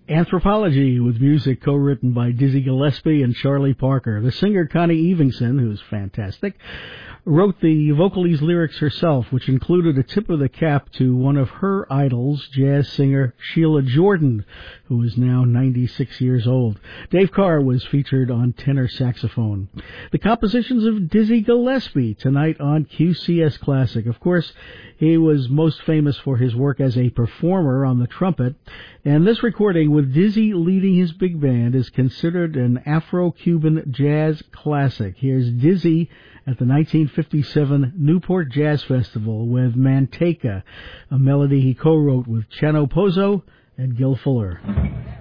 Anthropology, with music co-written by Dizzy Gillespie and Charlie Parker. The singer Connie Evingson, who's fantastic, wrote the Vocalese lyrics herself, which included a tip of the cap to one of her idols, jazz singer Sheila Jordan, who is now 96 years old. Dave Carr was featured on tenor saxophone. The compositions of Dizzy Gillespie tonight on QCS Classic. Of course, he was most famous for his work as a performer on the trumpet, and this recording with Dizzy leading his big band is considered an Afro-Cuban jazz classic. Here's Dizzy at the 1957 Newport Jazz Festival with Manteca, a melody he co-wrote with Chano Pozo and Gil Fuller.